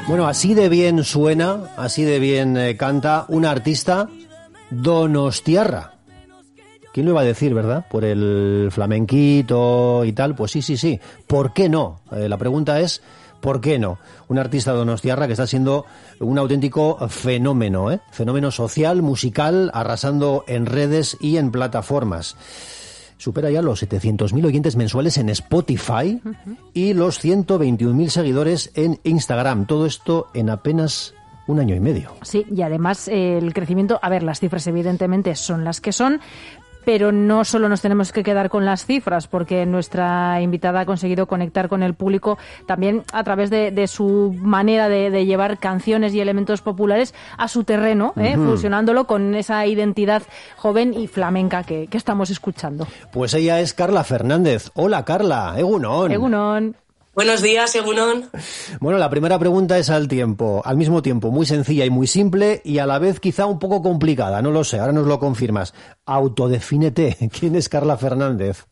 Bueno, así de bien suena, así de bien canta una artista donostiarra. ¿Quién lo iba a decir, verdad? Por el flamenquito y tal. Pues sí. ¿Por qué no? La pregunta es, ¿por qué no? Una artista donostiarra que está siendo un auténtico fenómeno, ¿eh? Fenómeno social, musical, arrasando en redes y en plataformas. Supera ya los 700.000 oyentes mensuales en Spotify y los 121.000 seguidores en Instagram. Todo esto en apenas un año y medio. Sí, y además el crecimiento, a ver, las cifras evidentemente son las que son, pero no solo nos tenemos que quedar con las cifras, porque nuestra invitada ha conseguido conectar con el público también a través de su manera de llevar canciones y elementos populares a su terreno, fusionándolo con esa identidad joven y flamenca que estamos escuchando. Pues ella es Carla Fernández. Hola, Carla. Egunon. Egunon. Buenos días, Egunon. Bueno, la primera pregunta es al mismo tiempo, muy sencilla y muy simple y a la vez quizá un poco complicada, no lo sé, ahora nos lo confirmas. Autodefínete, ¿quién es Carla Fernández?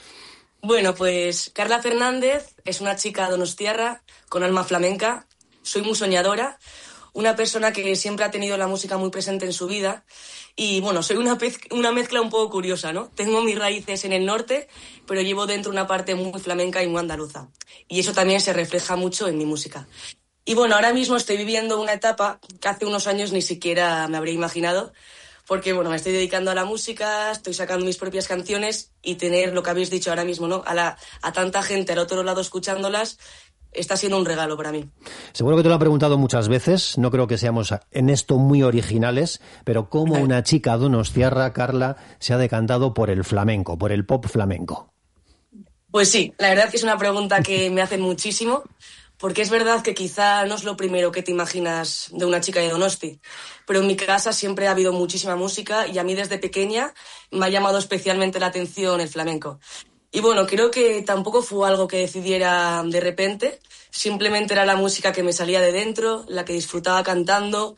Bueno, pues Carla Fernández es una chica donostiarra con alma flamenca, soy muy soñadora, una persona que siempre ha tenido la música muy presente en su vida. Y bueno, soy una mezcla un poco curiosa, ¿no? Tengo mis raíces en el norte, pero llevo dentro una parte muy flamenca y muy andaluza. Y eso también se refleja mucho en mi música. Y bueno, ahora mismo estoy viviendo una etapa que hace unos años ni siquiera me habría imaginado, porque bueno, me estoy dedicando a la música, estoy sacando mis propias canciones y tener lo que habéis dicho ahora mismo, ¿no? A tanta gente al otro lado escuchándolas, está siendo un regalo para mí. Seguro que te lo han preguntado muchas veces, no creo que seamos en esto muy originales, pero ¿cómo una chica donostiarra, Carla, se ha decantado por el flamenco, por el pop flamenco? Pues sí, la verdad que es una pregunta que me hacen muchísimo, porque es verdad que quizá no es lo primero que te imaginas de una chica de Donosti, pero en mi casa siempre ha habido muchísima música y a mí desde pequeña me ha llamado especialmente la atención el flamenco. Y bueno, creo que tampoco fue algo que decidiera de repente, simplemente era la música que me salía de dentro, la que disfrutaba cantando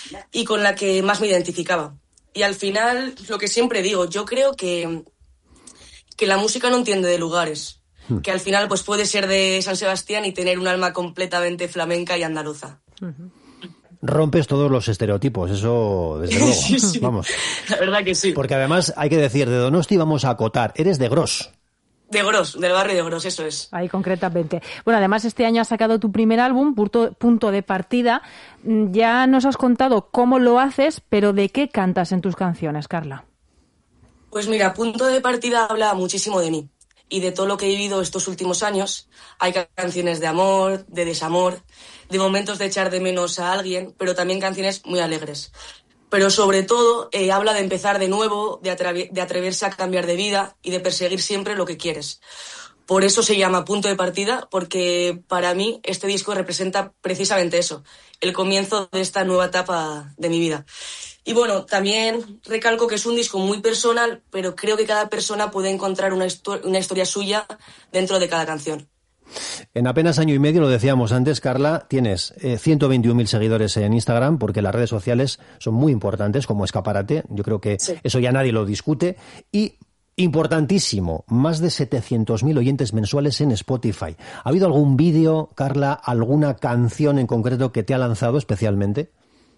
y con la que más me identificaba. Y al final, lo que siempre digo, yo creo que la música no entiende de lugares, que al final pues puede ser de San Sebastián y tener un alma completamente flamenca y andaluza. Rompes todos los estereotipos, eso desde luego, sí. Vamos. La verdad que sí. Porque además hay que decir, de Donosti vamos a acotar, eres de Gros. De Gros, del barrio de Gros, eso es. Ahí concretamente. Bueno, además este año has sacado tu primer álbum, Punto de Partida. Ya nos has contado cómo lo haces, pero ¿de qué cantas en tus canciones, Carla? Pues mira, Punto de Partida habla muchísimo de mí y de todo lo que he vivido estos últimos años. Hay canciones de amor, de desamor, de momentos de echar de menos a alguien, pero también canciones muy alegres. Pero sobre todo habla de empezar de nuevo, de atreverse a cambiar de vida y de perseguir siempre lo que quieres. Por eso se llama Punto de Partida, porque para mí este disco representa precisamente eso, el comienzo de esta nueva etapa de mi vida. Y bueno, también recalco que es un disco muy personal, pero creo que cada persona puede encontrar una historia suya dentro de cada canción. En apenas año y medio, lo decíamos antes, Carla, tienes 121.000 seguidores en Instagram, porque las redes sociales son muy importantes como escaparate. Yo creo que eso ya nadie lo discute. Y importantísimo, más de 700.000 oyentes mensuales en Spotify. ¿Ha habido algún vídeo, Carla, alguna canción en concreto que te ha lanzado especialmente?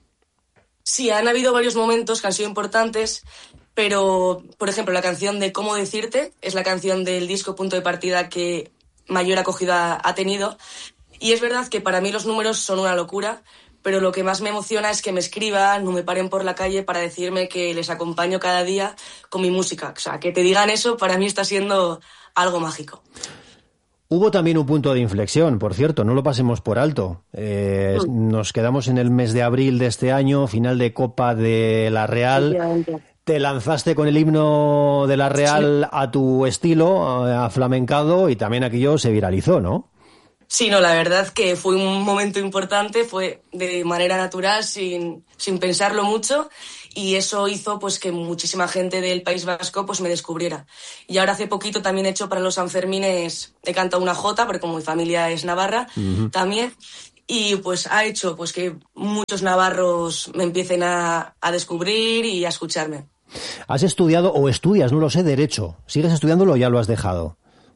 Sí, han habido varios momentos que han sido importantes, pero, por ejemplo, la canción de Cómo decirte es la canción del disco Punto de Partida que mayor acogida ha tenido. Y es verdad que para mí los números son una locura, pero lo que más me emociona es que me escriban o me paren por la calle para decirme que les acompaño cada día con mi música. O sea, que te digan eso para mí está siendo algo mágico. Hubo también un punto de inflexión, por cierto, no lo pasemos por alto. Nos quedamos en el mes de abril de este año, final de Copa de la Real. Te lanzaste con el himno de la Real a tu estilo, aflamencado, y también aquello se viralizó, ¿no? Sí, no, la verdad que fue un momento importante, fue de manera natural, sin pensarlo mucho, y eso hizo pues que muchísima gente del País Vasco pues me descubriera. Y ahora hace poquito también he hecho para los Sanfermines, he cantado una jota, porque como mi familia es navarra también, y pues ha hecho pues que muchos navarros me empiecen a descubrir y a escucharme. ¿Has estudiado o estudias, no lo sé, Derecho? ¿Sigues estudiándolo o ya lo has dejado?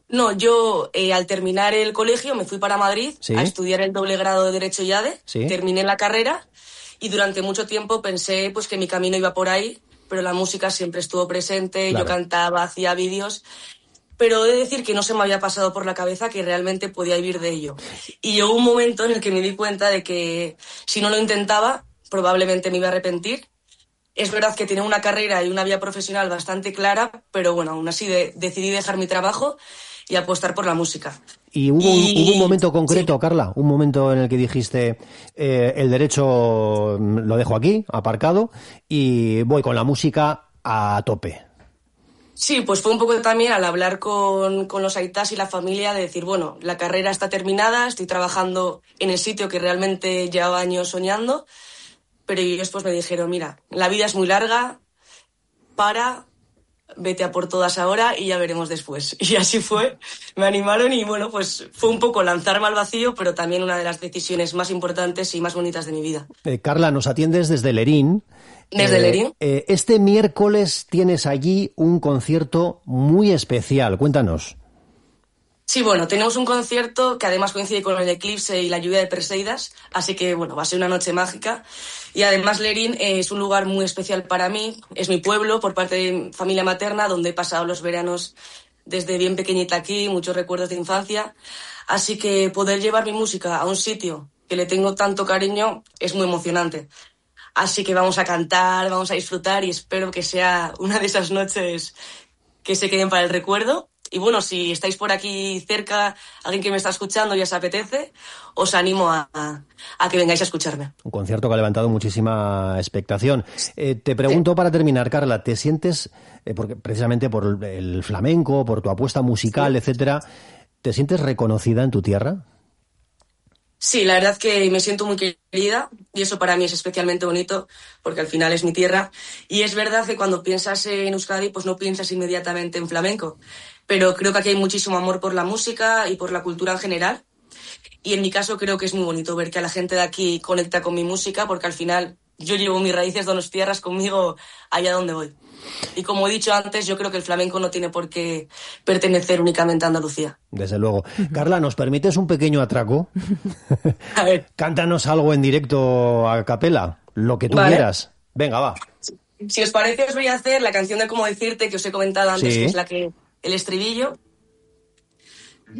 No, yo al terminar el colegio me fui para Madrid a estudiar el doble grado de Derecho y ADE, terminé la carrera y durante mucho tiempo pensé pues que mi camino iba por ahí, pero la música siempre estuvo presente, yo cantaba, hacía vídeos, pero he de decir que no se me había pasado por la cabeza que realmente podía vivir de ello. Y llegó un momento en el que me di cuenta de que si no lo intentaba, probablemente me iba a arrepentir. Es verdad que tenía una carrera y una vida profesional bastante clara, pero bueno, aún así decidí dejar mi trabajo y apostar por la música. ¿Y hubo un momento concreto, Carla? Un momento en el que dijiste, el derecho lo dejo aquí, aparcado, y voy con la música a tope. Sí, pues fue un poco también al hablar con los aitás y la familia de decir, bueno, la carrera está terminada, estoy trabajando en el sitio que realmente llevaba años soñando, pero ellos pues me dijeron, mira, la vida es muy larga, vete a por todas ahora y ya veremos después. Y así fue, me animaron y bueno, pues fue un poco lanzarme al vacío, pero también una de las decisiones más importantes y más bonitas de mi vida. Carla, nos atiendes desde Lerín. Desde Lerín. Este miércoles tienes allí un concierto muy especial, cuéntanos. Sí, bueno, tenemos un concierto que además coincide con el eclipse y la lluvia de Perseidas, así que bueno, va a ser una noche mágica. Y además Lerín es un lugar muy especial para mí, es mi pueblo por parte de familia materna, donde he pasado los veranos desde bien pequeñita aquí, muchos recuerdos de infancia. Así que poder llevar mi música a un sitio que le tengo tanto cariño es muy emocionante. Así que vamos a cantar, vamos a disfrutar y espero que sea una de esas noches que se queden para el recuerdo. Y bueno, si estáis por aquí cerca, alguien que me está escuchando y os apetece, os animo a que vengáis a escucharme. Un concierto que ha levantado muchísima expectación. Te pregunto para terminar, Carla, ¿te sientes, porque precisamente por el flamenco, por tu apuesta musical, etcétera, ¿te sientes reconocida en tu tierra? Sí, la verdad que me siento muy querida y eso para mí es especialmente bonito porque al final es mi tierra. Y es verdad que cuando piensas en Euskadi, pues no piensas inmediatamente en flamenco. Pero creo que aquí hay muchísimo amor por la música y por la cultura en general. Y en mi caso creo que es muy bonito ver que a la gente de aquí conecta con mi música porque al final yo llevo mis raíces donostiarras conmigo allá donde voy. Y como he dicho antes, yo creo que el flamenco no tiene por qué pertenecer únicamente a Andalucía. Desde luego. Carla, ¿nos permites un pequeño atraco? A ver. Cántanos algo en directo a capela, lo que tú quieras. Venga, va. Si os parece, os voy a hacer la canción de Cómo decirte que os he comentado antes, que es la que el estribillo.